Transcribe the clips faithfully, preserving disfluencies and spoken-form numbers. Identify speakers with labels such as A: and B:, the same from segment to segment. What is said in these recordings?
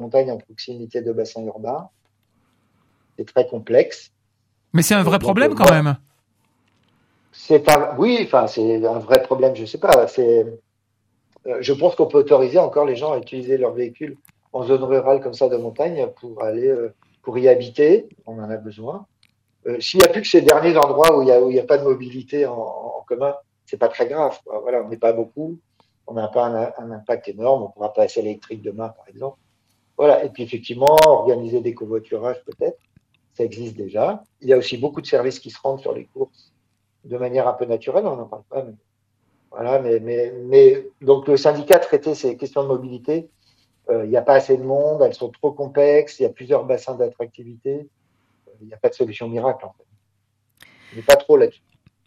A: montagne en proximité de bassins urbains. C'est très complexe.
B: Mais c'est un vrai
A: Donc,
B: problème
A: euh,
B: quand
A: moi,
B: même.
A: C'est pas, oui, enfin, c'est un vrai problème, je sais pas. C'est, euh, je pense qu'on peut autoriser encore les gens à utiliser leur véhicule en zone rurale comme ça de montagne pour aller, euh, pour y habiter. On en a besoin. Euh, s'il n'y a plus que ces derniers endroits où il y a, où il y a pas de mobilité en, en commun, c'est pas très grave, quoi. Voilà, on n'est pas beaucoup. On n'a pas un, un impact énorme. On pourra passer à l'électrique demain, par exemple. Voilà. Et puis, effectivement, organiser des covoiturages, peut-être. Ça existe déjà. Il y a aussi beaucoup de services qui se rendent sur les courses de manière un peu naturelle. On n'en parle pas, mais voilà, mais, mais, mais donc le syndicat traitait ces questions de mobilité. Euh, il n'y a pas assez de monde, elles sont trop complexes, il y a plusieurs bassins d'attractivité. Il n'y a pas de solution miracle, en fait. On n'est pas trop là-dessus.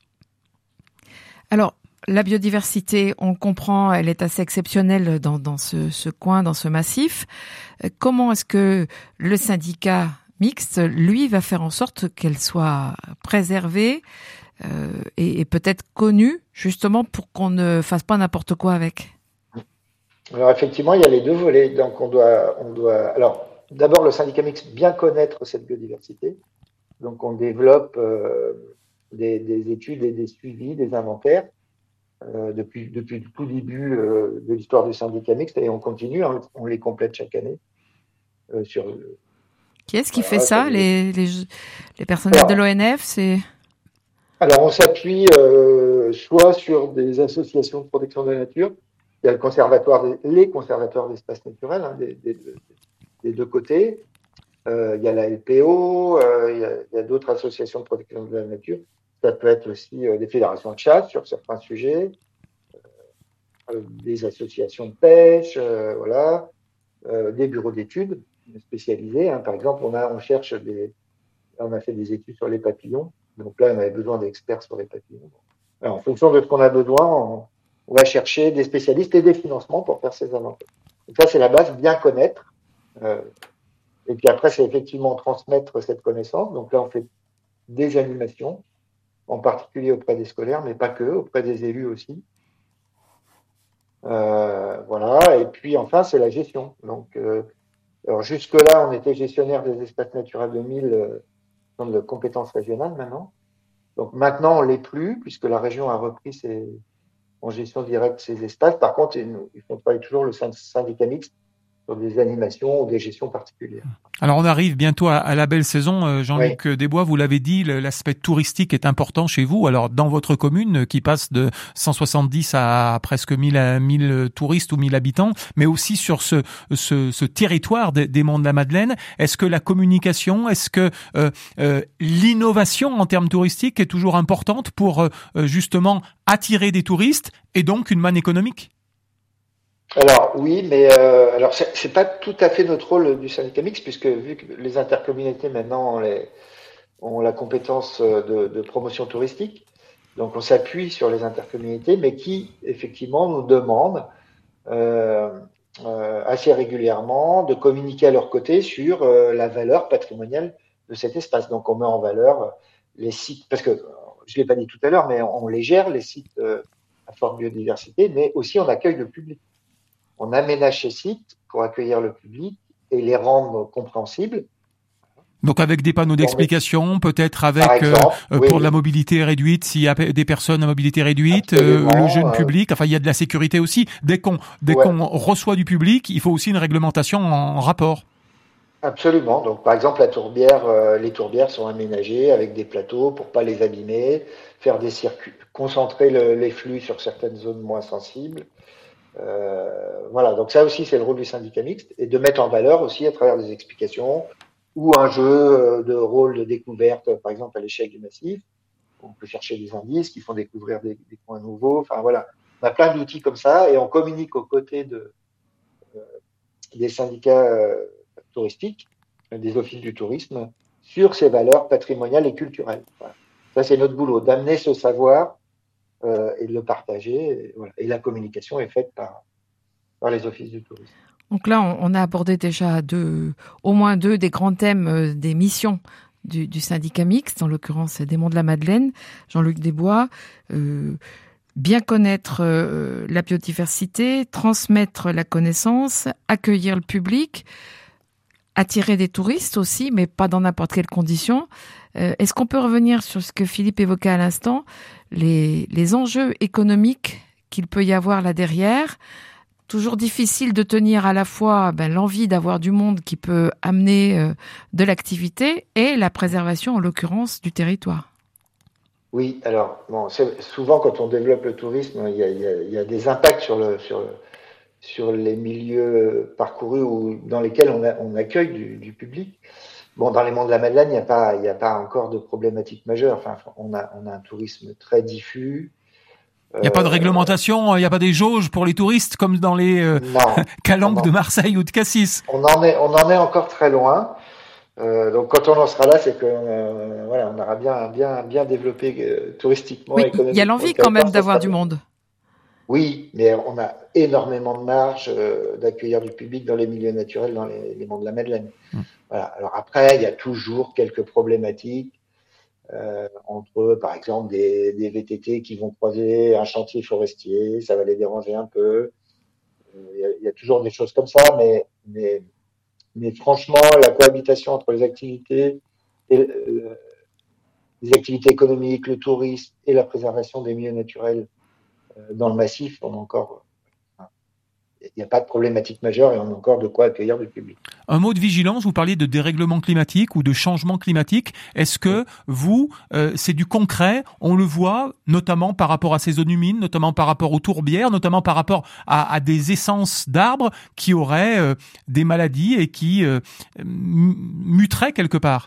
C: Alors, la biodiversité, on comprend, elle est assez exceptionnelle dans, dans ce, ce coin, dans ce massif. Comment est-ce que le syndicat mixte, lui, va faire en sorte qu'elle soit préservée euh, et, et peut-être connue, justement, pour qu'on ne fasse pas n'importe quoi avec?
A: Alors, effectivement, il y a les deux volets. Donc, on doit, on doit, alors, d'abord, le syndicat mixte bien connaître cette biodiversité. Donc, on développe euh, des, des études et des suivis, des inventaires. Euh, depuis, depuis le tout début euh, de l'histoire du syndicat mixte et on continue, hein, on les complète chaque année. Euh, sur,
C: Qui est-ce qui
A: voilà,
C: fait ça? Les, les, les personnels
A: alors,
C: de l'O N F, c'est...
A: Alors, on s'appuie euh, soit sur des associations de protection de la nature, il y a le conservatoire des, les conservateurs d'espaces naturels, hein, des, des, des deux côtés. Euh, il y a la L P O, euh, il y a, il y a d'autres associations de protection de la nature. Ça peut être aussi euh, des fédérations de chasse sur certains sujets. Euh, des associations de pêche, euh, voilà, euh, des bureaux d'études spécialisés. Hein. Par exemple, on a, on cherche des, on a fait des études sur les papillons. Donc là, on avait besoin d'experts sur les papillons. Alors, en fonction de ce qu'on a besoin, on, on va chercher des spécialistes et des financements pour faire ces inventaires. Donc ça, c'est la base, bien connaître. Euh, et puis après, c'est effectivement transmettre cette connaissance. Donc là, on fait des animations, en particulier auprès des scolaires, mais pas que, auprès des élus aussi. Euh, voilà, et puis enfin, c'est la gestion. Donc, euh, alors jusque-là, on était gestionnaire des espaces naturels deux mille, euh, de compétences régionales maintenant. Donc maintenant, on l'est plus, puisque la région a repris ses, en gestion directe ses espaces. Par contre, ils, ils font travailler toujours le syndicat mixte sur des animations ou des gestions particulières.
B: Alors on arrive bientôt à, à la belle saison, Jean-Luc
A: Oui.
B: Desbois, vous l'avez dit, l'aspect touristique est important chez vous. Alors dans votre commune qui passe de cent soixante-dix à presque mille, mille touristes ou mille habitants, mais aussi sur ce, ce, ce territoire des, des Monts de la Madeleine, est-ce que la communication, est-ce que euh, euh, l'innovation en termes touristiques est toujours importante pour euh, justement attirer des touristes et donc une manne économique ?
A: Alors oui, mais euh, alors c'est, c'est pas tout à fait notre rôle du syndicat mixte, puisque vu que les intercommunautés maintenant ont, les, ont la compétence de, de promotion touristique, donc on s'appuie sur les intercommunautés, mais qui effectivement nous demandent euh, euh, assez régulièrement de communiquer à leur côté sur euh, la valeur patrimoniale de cet espace. Donc on met en valeur les sites, parce que je l'ai pas dit tout à l'heure, mais on, on les gère les sites euh, à forte biodiversité, mais aussi on accueille le public. On aménage ces sites pour accueillir le public et les rendre compréhensibles.
B: Donc avec des panneaux d'explication, peut-être avec
A: exemple,
B: euh,
A: oui,
B: pour
A: oui.
B: la mobilité réduite, s'il y a des personnes à mobilité réduite, euh, le jeune public, enfin il y a de la sécurité aussi. Dès qu'on dès ouais. qu'on reçoit du public, il faut aussi une réglementation en rapport.
A: Absolument. Donc par exemple la tourbière, euh, les tourbières sont aménagées avec des plateaux pour pas les abîmer, faire des circuits, concentrer le, les flux sur certaines zones moins sensibles. Euh, voilà, donc ça aussi c'est le rôle du syndicat mixte et de mettre en valeur aussi à travers des explications ou un jeu de rôle de découverte, par exemple à l'échelle du massif. On peut chercher des indices qui font découvrir des, des coins nouveaux. Enfin voilà, on a plein d'outils comme ça et on communique aux côtés de, euh, des syndicats euh, touristiques, des offices du tourisme, sur ces valeurs patrimoniales et culturelles. Voilà. Ça c'est notre boulot, d'amener ce savoir Euh, et de le partager. Et, voilà. Et la communication est faite par, par les offices du tourisme.
C: Donc là, on, on a abordé déjà deux, au moins deux des grands thèmes euh, des missions du, du syndicat mixte, en l'occurrence des Monts de la Madeleine. Jean-Luc Desbois, euh, bien connaître euh, la biodiversité, transmettre la connaissance, accueillir le public. attirer des touristes aussi, mais pas dans n'importe quelles conditions. Euh, est-ce qu'on peut revenir sur ce que Philippe évoquait à l'instant, les, les enjeux économiques qu'il peut y avoir là derrière? Toujours difficile de tenir à la fois ben, l'envie d'avoir du monde qui peut amener euh, de l'activité et la préservation, en l'occurrence, du territoire.
A: Oui, alors bon, c'est, souvent quand on développe le tourisme, il y a, il y a, il y a des impacts sur le sur le, sur les milieux parcourus ou dans lesquels on, a, on accueille du, du public. Bon, dans les monts de la Madeleine, il n'y a pas il y a pas encore de problématique majeure. Enfin, on a on a un tourisme très diffus.
B: Il n'y a pas de réglementation, il n'y a pas des jauges pour les touristes comme dans les euh, calanques de Marseille ou de Cassis.
A: On en est, on en est encore très loin. Euh, donc quand on en sera là, c'est que euh, voilà, on aura bien, bien, bien développé euh, touristiquement,
C: oui,
A: économiquement.
C: Il y a l'envie quand même d'avoir du monde.
A: Oui, mais on a énormément de marge euh, d'accueillir du public dans les milieux naturels, dans les, les monts de la Madeleine. Mmh. Voilà. Alors après, il y a toujours quelques problématiques. Euh, entre, par exemple, des, des V T T qui vont croiser un chantier forestier, ça va les déranger un peu. Il euh, y, a, y a toujours des choses comme ça, mais, mais, mais franchement, la cohabitation entre les activités, et, euh, les activités économiques, le tourisme et la préservation des milieux naturels euh, dans le massif, on a encore, il n'y a pas de problématique majeure et on a encore de quoi accueillir du public.
B: Un mot de vigilance, vous parliez de dérèglement climatique ou de changement climatique. Est-ce que vous, euh, c'est du concret, on le voit notamment par rapport à ces zones humides, notamment par rapport aux tourbières, notamment par rapport à, à des essences d'arbres qui auraient euh, des maladies et qui euh, muteraient quelque part?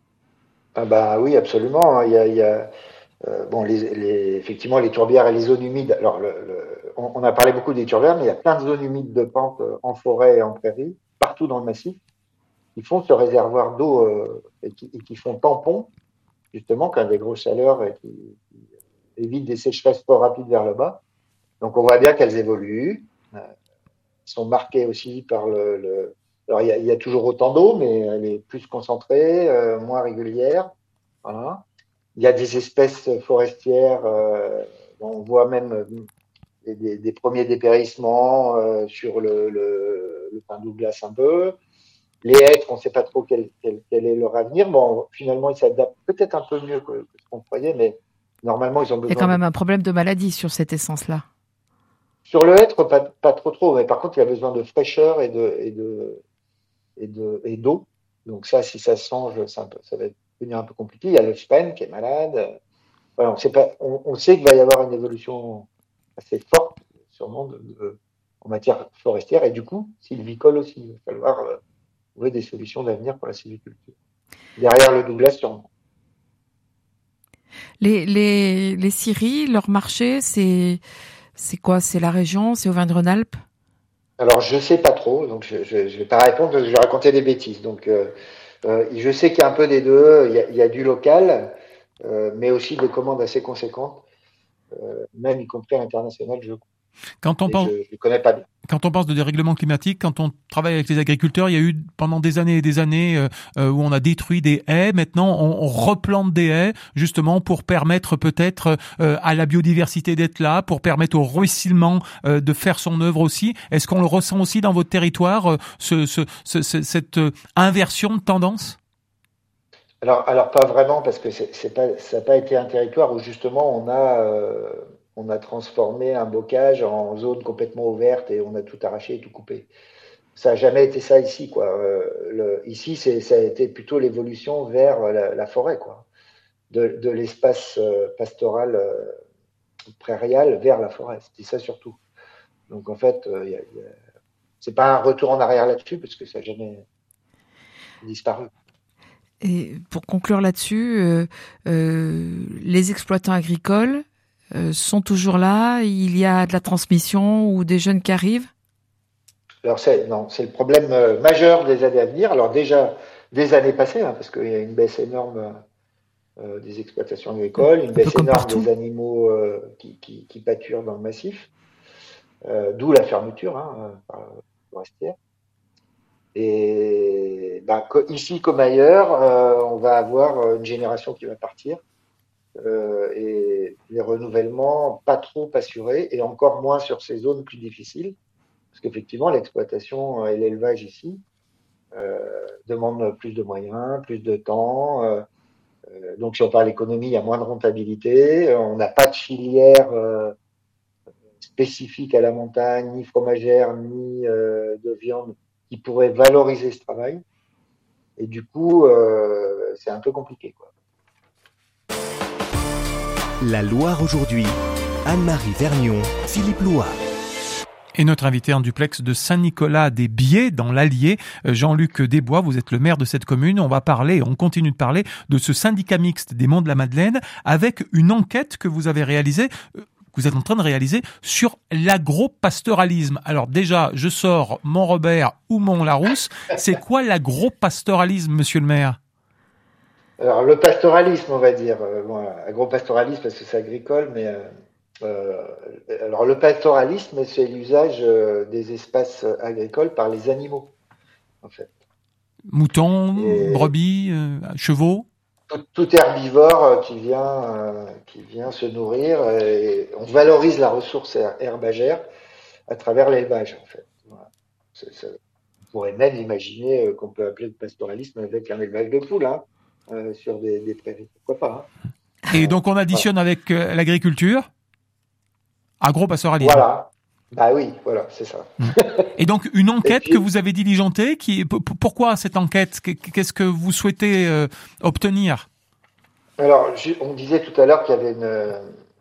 A: Ah bah oui, absolument. Il y a, il y a euh, bon, les, les, effectivement, les tourbières et les zones humides. Alors, le, le, on, on a parlé beaucoup des tourbières, mais il y a plein de zones humides de pente en forêt et en prairie, partout dans le massif, qui font ce réservoir d'eau euh, et, qui, et qui font tampon, justement, quand il y a des grosses chaleurs et qui, qui évitent des sécheresses trop rapides vers le bas. Donc, on voit bien qu'elles évoluent. Euh, elles sont marquées aussi par le. le alors, il y, a, il y a toujours autant d'eau, mais elle est plus concentrée, euh, moins régulière. Voilà. Il y a des espèces forestières, euh, on voit même des, des, des premiers dépérissements euh, sur le, le, le pin Douglas un peu. Les hêtres, on ne sait pas trop quel, quel, quel est leur avenir. Bon, finalement, ils s'adaptent peut-être un peu mieux que, que ce qu'on croyait, mais normalement, ils ont besoin.
C: Il y a quand même
A: de...
C: un problème de maladie sur cette essence-là.
A: Sur le hêtre, pas, pas trop trop, mais par contre, il y a besoin de fraîcheur et de et de et de et d'eau. Donc ça, si ça se change, ça, ça va devenir un peu compliqué. Il y a le chêne qui est malade. Voilà, on sait pas, on, on sait qu'il va y avoir une évolution assez forte, sûrement, de, de, en matière forestière et du coup, sylvicole aussi. Il va falloir euh, trouver des solutions d'avenir pour la sylviculture. Derrière le Douglas, sûrement.
C: Les, les, les scieries, leur marché, c'est, c'est quoi? C'est la région? C'est Auvergne-Rhône-Alpes?
A: Alors, je sais pas trop, donc je, je, je vais pas répondre, je vais raconter des bêtises. Donc, euh, euh, je sais qu'il y a un peu des deux. Il y a, il y a du local, euh, mais aussi des commandes assez conséquentes, euh, même y compris à l'international, je crois.
B: Quand on pense,
A: je ne connais pas bien.
B: Quand on pense de dérèglement climatique, quand on travaille avec les agriculteurs, il y a eu pendant des années et des années euh, où on a détruit des haies. Maintenant, on, on replante des haies justement pour permettre peut-être euh, à la biodiversité d'être là, pour permettre au ruissellement euh, de faire son œuvre aussi. Est-ce qu'on le ressent aussi dans votre territoire, euh, ce, ce, ce, cette euh, inversion de tendance?
A: Alors, alors pas vraiment, parce que c'est, c'est pas, ça n'a pas été un territoire où justement on a, euh, on a transformé un bocage en zone complètement ouverte et on a tout arraché et tout coupé. Ça n'a jamais été ça ici, quoi. Euh, le, ici, c'est, ça a été plutôt l'évolution vers la, la forêt, quoi, de, de l'espace euh, pastoral euh, prairial vers la forêt. C'était ça surtout. Donc en fait, euh, y a, y a, c'est pas un retour en arrière là-dessus, parce que ça n'a jamais disparu.
C: Et pour conclure là-dessus, euh, euh, les exploitants agricoles euh, sont toujours là. Il y a de la transmission ou des jeunes qui arrivent.
A: Alors c'est non, c'est le problème euh, majeur des années à venir. Alors déjà des années passées, hein, parce qu'il y a une baisse énorme euh, des exploitations agricoles, une baisse énorme partout. Des animaux euh, qui, qui, qui pâturent dans le massif, euh, d'où la fermeture hein, forestière. Et ben, ici comme ailleurs, euh, on va avoir une génération qui va partir euh, et les renouvellements pas trop assurés et encore moins sur ces zones plus difficiles, parce qu'effectivement l'exploitation et l'élevage ici euh, demande plus de moyens, plus de temps. Euh, euh, donc, si on parle économie, il y a moins de rentabilité. Euh, on n'a pas de filière euh, spécifique à la montagne, ni fromagère, ni euh, de viande qui pourrait valoriser ce travail. Et du coup, euh, c'est un peu compliqué, quoi.
D: La Loire aujourd'hui. Anne-Marie Vergnon, Philippe Louard.
B: Et notre invité en duplex de Saint-Nicolas-des-Biais, dans l'Allier, Jean-Luc Desbois, vous êtes le maire de cette commune. On va parler, on continue de parler de ce syndicat mixte des Monts de la Madeleine avec une enquête que vous avez réalisée, que vous êtes en train de réaliser sur l'agropastoralisme. Alors déjà, je sors Mont-Robert ou Mont-Larousse. C'est quoi l'agropastoralisme, monsieur le maire?
A: Alors, le pastoralisme, on va dire, euh, bon, agropastoralisme parce que c'est agricole, mais euh, euh, alors le pastoralisme, c'est l'usage euh, des espaces agricoles par les animaux, en fait.
B: Moutons,
A: Et
B: brebis, euh, chevaux?
A: tout, tout herbivore euh, qui vient, euh, qui vient se nourrir, et on valorise la ressource her- herbagère à travers l'élevage, en fait. Voilà. C'est- c'est- on pourrait même imaginer euh, qu'on peut appeler le pastoralisme avec un élevage de poules, hein, euh, sur des, des prairies, pourquoi pas, hein.
B: Et
A: Euh,
B: donc on additionne
A: voilà.
B: avec euh, l'agriculture, agropastoralisme.
A: Voilà. Bah oui, voilà, c'est ça.
B: Et donc une
A: Et
B: enquête que
A: puis,
B: vous avez diligentée, qui, p- p- pourquoi cette enquête? Qu'est-ce que vous souhaitez euh, obtenir?
A: alors, ju- on disait tout à l'heure qu'il y avait une,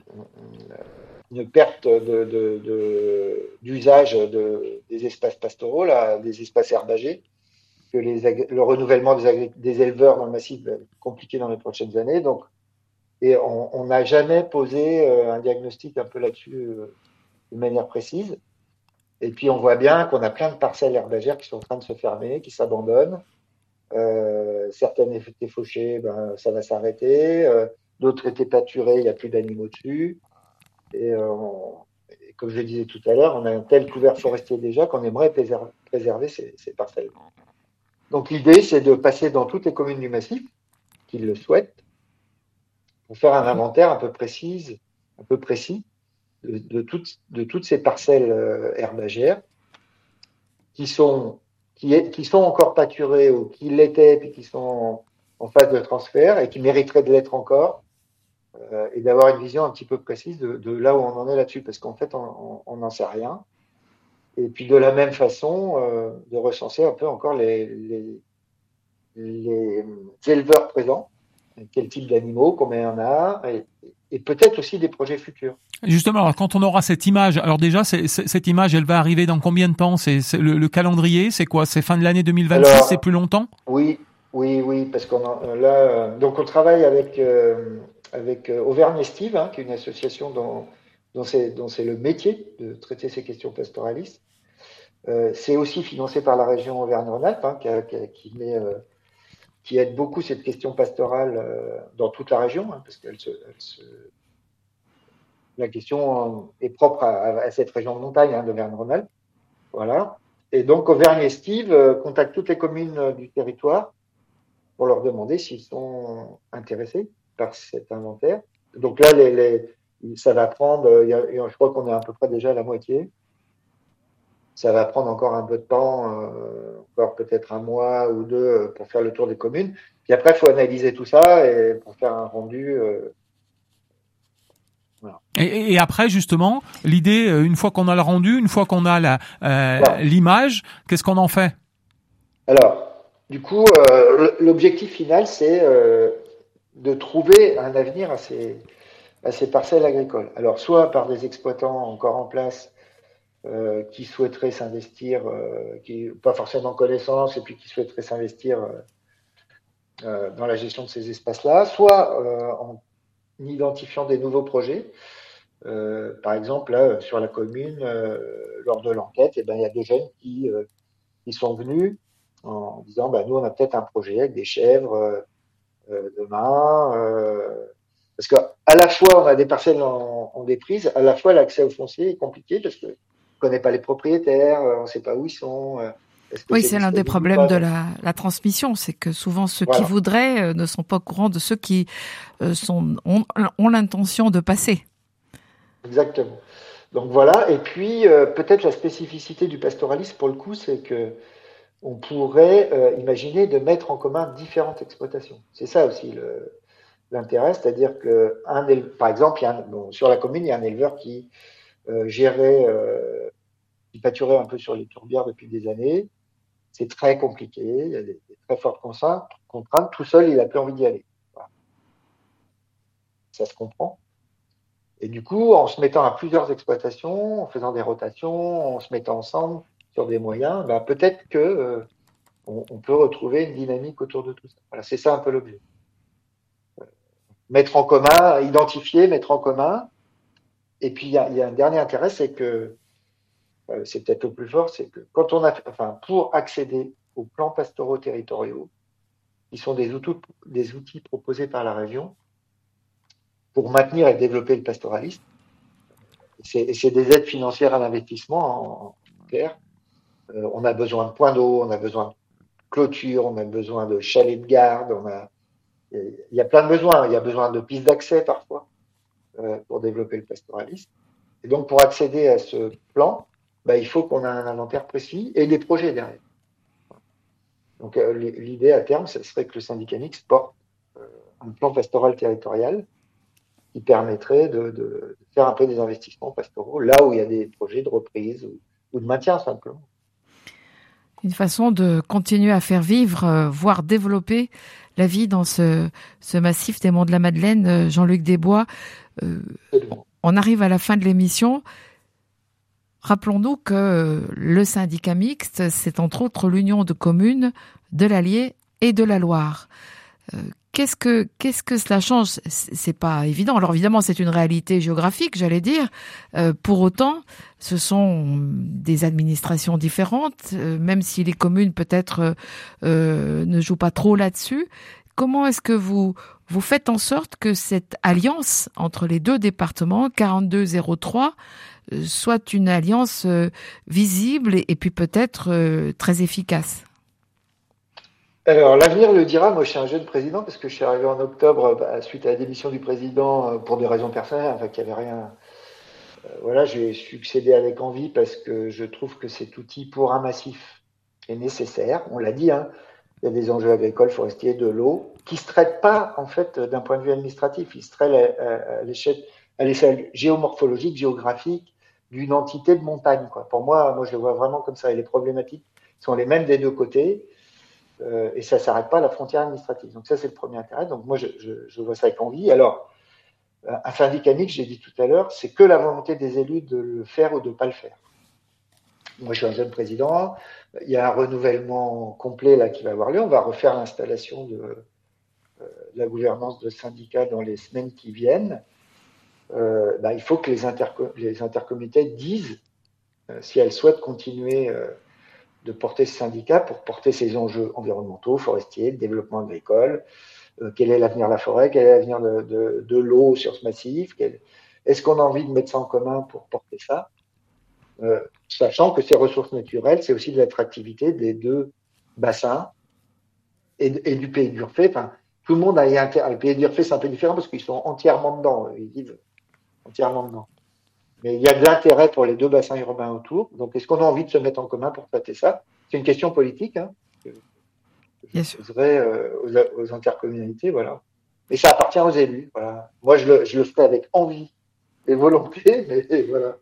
A: une, une perte de, de, de- d'usage de, des espaces pastoraux, là, des espaces herbagés, que les, ag- le renouvellement des, agri- des éleveurs dans le massif va être compliqué dans les prochaines années. Donc, et on on n'a jamais posé euh, un diagnostic un peu là-dessus euh, de manière précise. Et puis, on voit bien qu'on a plein de parcelles herbagères qui sont en train de se fermer, qui s'abandonnent. Euh, certaines étaient fauchées, ben, ça va s'arrêter. Euh, d'autres étaient pâturées, il n'y a plus d'animaux dessus. Et, euh, on- et comme je le disais tout à l'heure, on a un tel couvert forestier déjà qu'on aimerait préserver, préserver ces, ces parcelles. Donc l'idée, c'est de passer dans toutes les communes du massif qui le souhaitent pour faire un inventaire un peu précis, un peu précis de, de, toutes, de toutes ces parcelles euh, herbagères qui sont qui, est, qui sont encore pâturées ou qui l'étaient puis qui sont en, en phase de transfert et qui mériteraient de l'être encore, euh, et d'avoir une vision un petit peu précise de, de là où on en est là-dessus, parce qu'en fait on n'en sait rien. Et puis de la même façon, euh, de recenser un peu encore les, les, les éleveurs présents, quel type d'animaux, combien il y en a, et, et peut-être aussi des projets futurs.
B: Justement, alors quand on aura cette image, alors déjà c'est, c'est, cette image, elle va arriver dans combien de temps? C'est, c'est le, le calendrier, c'est quoi? C'est fin de l'année deux mille vingt-six? Alors, c'est plus longtemps?
A: Oui, oui, oui, parce qu'on en, là, euh, donc on travaille avec euh, avec euh, Auvergne Estive, hein, qui est une association dont dont c'est dont c'est le métier de traiter ces questions pastoralistes. Euh, c'est aussi financé par la région Auvergne-Rhône-Alpes, hein, qui, a, qui, a, qui met euh, qui aide beaucoup cette question pastorale euh, dans toute la région, hein, parce qu'elle se, elle se la question est propre à, à cette région de montagne, hein, d'Auvergne-Rhône-Alpes. Voilà. Et donc, Auvergne Estive euh, contacte toutes les communes euh, du territoire pour leur demander s'ils sont intéressés par cet inventaire. Donc là, les, les, ça va prendre, euh, y a, je crois qu'on est à peu près déjà à la moitié. Ça va prendre encore un peu de temps, euh, encore peut-être un mois ou deux euh, pour faire le tour des communes. Puis après, il faut analyser tout ça et pour faire un rendu. Euh,
B: Voilà. Et, et après, justement, l'idée, une fois qu'on a le rendu, une fois qu'on a la, euh, voilà. l'image, qu'est-ce qu'on en fait?
A: Alors, du coup, euh, l'objectif final, c'est euh, de trouver un avenir à ces, à ces parcelles agricoles. Alors, soit par des exploitants encore en place euh, qui souhaiteraient s'investir, euh, qui pas forcément connaissance, et puis qui souhaiteraient s'investir euh, euh, dans la gestion de ces espaces-là, soit euh, en identifiant des nouveaux projets. Euh, par exemple, là, sur la commune, euh, lors de l'enquête, eh ben, il y a deux jeunes qui, euh, qui sont venus en disant bah, nous, on a peut-être un projet avec des chèvres euh, demain. Euh, parce qu'à la fois, on a des parcelles en, en déprise, à la fois, l'accès au foncier est compliqué parce qu'on ne connaît pas les propriétaires, on ne sait pas où ils sont.
C: Oui, c'est, c'est l'un des problèmes de la, la transmission, c'est que souvent ceux voilà. qui voudraient euh, ne sont pas au courant de ceux qui euh, sont, ont, ont l'intention de passer.
A: Exactement. Donc voilà, et puis euh, peut-être la spécificité du pastoralisme pour le coup, c'est que on pourrait euh, imaginer de mettre en commun différentes exploitations. C'est ça aussi le, l'intérêt, c'est-à-dire que un éle- par exemple, il y a un, bon, sur la commune, il y a un éleveur qui euh, gérait, euh, qui pâturait un peu sur les tourbières depuis des années. C'est très compliqué, il y a des, des très fortes contraintes. contraintes. Tout seul, il a plus envie d'y aller. Voilà. Ça se comprend. Et du coup, en se mettant à plusieurs exploitations, en faisant des rotations, en se mettant ensemble sur des moyens, ben peut-être que euh, on, on peut retrouver une dynamique autour de tout ça. Voilà, c'est ça un peu l'objet. Mettre en commun, identifier, mettre en commun. Et puis, il y a, il y a un dernier intérêt, c'est que, euh, c'est peut-être le plus fort, c'est que quand on a, enfin, pour accéder aux plans pastoraux territoriaux, qui sont des outils, des outils proposés par la région pour maintenir et développer le pastoralisme, c'est, et c'est des aides financières à l'investissement en, en clair. Euh, on a besoin de points d'eau, on a besoin de clôture, on a besoin de chalets de garde, on a, il y a plein de besoins. Il y a besoin de pistes d'accès parfois euh, pour développer le pastoralisme. Et donc, pour accéder à ce plan, bah, il faut qu'on ait un inventaire précis et des projets derrière. Donc, euh, l'idée à terme, ce serait que le syndicat mixte porte euh, un plan pastoral territorial qui permettrait de, de, de faire un peu des investissements pastoraux là où il y a des projets de reprise ou, ou de maintien simplement.
C: Une façon de continuer à faire vivre, euh, voire développer la vie dans ce, ce massif des Monts de la Madeleine. euh, Jean-Luc Desbois, euh, on arrive à la fin de l'émission. Rappelons-nous que euh, le syndicat mixte, c'est entre autres l'union de communes de l'Allier et de la Loire. Euh, Qu'est-ce que qu'est-ce que cela change ? C'est pas évident. Alors évidemment, c'est une réalité géographique, j'allais dire. Euh, pour autant, ce sont des administrations différentes, euh, même si les communes peut-être euh, ne jouent pas trop là-dessus. Comment est-ce que vous vous faites en sorte que cette alliance entre les deux départements, quarante-deux zéro trois, euh, soit une alliance euh, visible et, et puis peut-être euh, très efficace ?
A: Alors, l'avenir le dira. Moi, je suis un jeune président parce que je suis arrivé en octobre bah, suite à la démission du président euh, pour des raisons personnelles, enfin, qu'il n'y avait rien. Euh, voilà, j'ai succédé avec envie parce que je trouve que cet outil pour un massif est nécessaire. On l'a dit, hein, il y a des enjeux agricoles, forestiers, de l'eau, qui ne se traitent pas, en fait, d'un point de vue administratif. Ils se traitent à, à, à l'échelle, à l'échelle géomorphologique, géographique d'une entité de montagne, quoi. Pour moi, moi, je le vois vraiment comme ça. Et les problématiques sont les mêmes des deux côtés. Euh, et ça ne s'arrête pas à la frontière administrative. Donc ça, c'est le premier intérêt. Donc moi, je, je, je vois ça avec envie. Alors, un syndicat mixte, j'ai dit tout à l'heure, c'est que la volonté des élus de le faire ou de ne pas le faire. Moi, je suis un jeune président. Il y a un renouvellement complet là qui va avoir lieu. On va refaire l'installation de, euh, de la gouvernance de syndicat dans les semaines qui viennent. Euh, bah, il faut que les, interco- les intercommunautés disent euh, si elles souhaitent continuer euh, de porter ce syndicat pour porter ces enjeux environnementaux, forestiers, de développement agricole, euh, quel est l'avenir de la forêt, quel est l'avenir de, de, de l'eau sur ce massif, quel... est-ce qu'on a envie de mettre ça en commun pour porter ça, euh, sachant que ces ressources naturelles, c'est aussi de l'attractivité des deux bassins et, et du pays d'Urfé. Enfin, tout le monde a y intérêt. Le pays d'Urfé, c'est un peu différent parce qu'ils sont entièrement dedans, ils vivent entièrement dedans. Mais il y a de l'intérêt pour les deux bassins urbains autour. Donc, est-ce qu'on a envie de se mettre en commun pour traiter ça ? C'est une question politique, hein, que je poserai euh, aux, aux intercommunalités, voilà. Mais ça appartient aux élus, voilà. Moi, je le, je le ferai avec envie et volonté, mais voilà.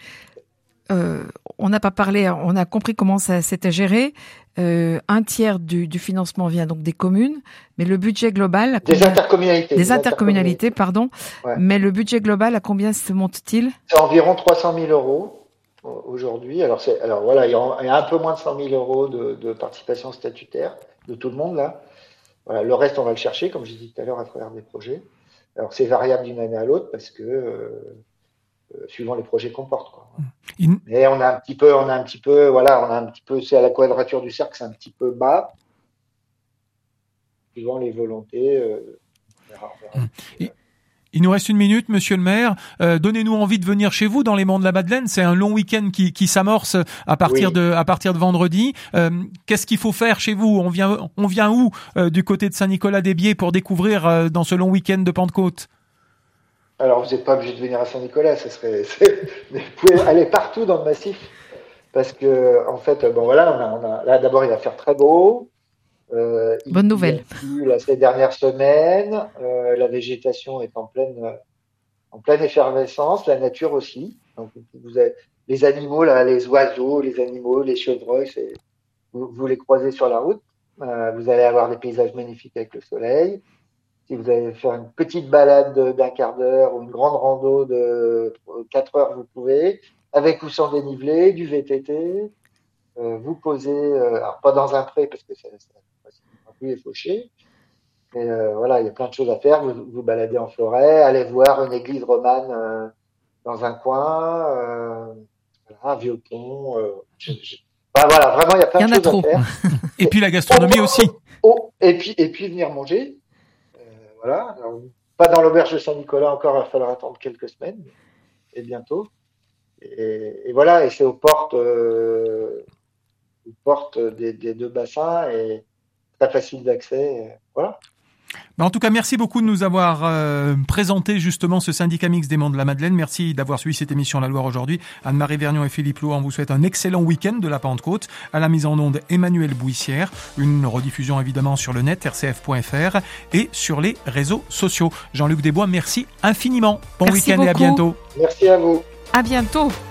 C: Euh, on n'a pas parlé, on a compris comment ça s'était géré. Euh, un tiers du, du financement vient donc des communes, mais le budget global... À combien...
A: Des intercommunalités.
C: Des, des intercommunalités, intercommunalités, pardon. Ouais. Mais le budget global, à combien se monte-t-il ?
A: C'est environ trois cent mille euros aujourd'hui. Alors, c'est, alors voilà, il y a un peu moins de cent mille euros de, de participation statutaire de tout le monde là. Voilà, le reste, on va le chercher, comme je disais tout à l'heure, à travers des projets. Alors, c'est variable d'une année à l'autre parce que... Euh, Euh, suivant les projets qu'on porte, quoi. Mmh. Mais on a un petit peu, on a un petit peu, voilà, on a un petit peu, c'est à la quadrature du cercle, c'est un petit peu bas, suivant les volontés. Euh, on verra, on verra.
B: Mmh. Il nous reste une minute, monsieur le maire. Euh, donnez-nous envie de venir chez vous dans les Monts de la Madeleine. C'est un long week-end qui, qui s'amorce à partir oui. de, à partir de vendredi. Euh, qu'est-ce qu'il faut faire chez vous ? On vient, on vient où euh, du côté de Saint-Nicolas-des-Biais pour découvrir euh, dans ce long week-end de Pentecôte ?
A: Alors, vous n'êtes pas obligé de venir à Saint-Nicolas, ce serait, mais vous pouvez aller partout dans le massif. parce que en fait, bon voilà, on a, on a, là d'abord il va faire très beau. Euh,
C: Bonne
A: il,
C: nouvelle.
A: Il là, ces dernières semaines, euh, la végétation est en pleine, en pleine effervescence, la nature aussi. Donc vous avez les animaux là, les oiseaux, les animaux, les chevreuils, c'est, vous, vous les croisez sur la route. Euh, vous allez avoir des paysages magnifiques avec le soleil. Si vous allez faire une petite balade d'un quart d'heure ou une grande rando de quatre heures, vous pouvez, avec ou sans dénivelé, du V T T. Euh, vous posez, euh, alors pas dans un pré parce que ça, ça, ça plus est fauché, mais euh, voilà, il y a plein de choses à faire. Vous vous baladez en forêt, allez voir une église romane euh, dans un coin, euh, voilà, un vieux pont. Euh, je, je... Enfin, voilà, vraiment, il y a plein
C: Il y
A: de
C: en a
A: choses
C: trop.
A: à faire.
B: Et puis la gastronomie
A: oh,
B: aussi.
A: Oh, et puis et puis venir manger. Euh, voilà. Alors, pas dans l'auberge de Saint-Nicolas encore, il va falloir attendre quelques semaines, et bientôt. Et, et voilà, et c'est aux portes, euh, aux portes des, des deux bassins et très facile d'accès. Voilà.
B: En tout cas, merci beaucoup de nous avoir euh, présenté justement ce syndicat mixte des Monts de la Madeleine. Merci d'avoir suivi cette émission La Loire aujourd'hui. Anne-Marie Vergnon et Philippe Louan, on vous souhaite un excellent week-end de la Pentecôte. À la mise en onde, Emmanuel Bouissière. Une rediffusion évidemment sur le net, r c f point f r et sur les réseaux sociaux. Jean-Luc Desbois, merci infiniment. Bon
C: merci
B: week-end
C: beaucoup.
B: et à bientôt.
A: Merci à vous.
C: À bientôt.